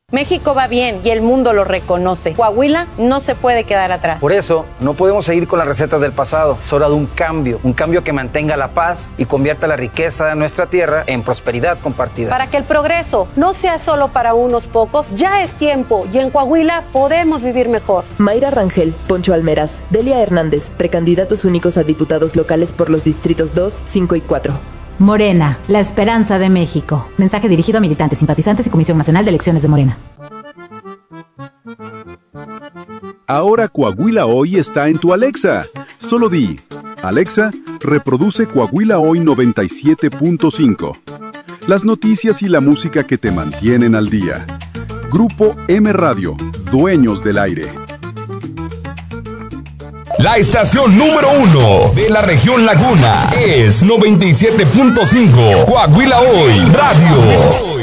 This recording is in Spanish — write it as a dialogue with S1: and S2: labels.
S1: México va bien y el mundo lo reconoce. Coahuila no se puede quedar atrás.
S2: Por eso, no podemos seguir con las recetas del pasado. Es hora de un cambio que mantenga la paz y convierta la riqueza de nuestra tierra en prosperidad compartida.
S3: Para que el progreso no sea solo para unos pocos, ya es tiempo y en Coahuila podemos vivir mejor.
S4: Mayra Rangel, Poncho Almeras, Delia Hernández, precandidatos únicos a diputados locales por los distritos 2, 5 y 4.
S5: Morena, la esperanza de México. Mensaje dirigido a militantes, simpatizantes y Comisión Nacional de Elecciones de Morena.
S6: Ahora Coahuila Hoy está en tu Alexa. Solo di, Alexa, reproduce Coahuila Hoy 97.5. Las noticias y la música que te mantienen al día. Grupo M Radio, dueños del aire.
S7: La estación número 1 de la región Laguna es 97.5 Coahuila Hoy Radio.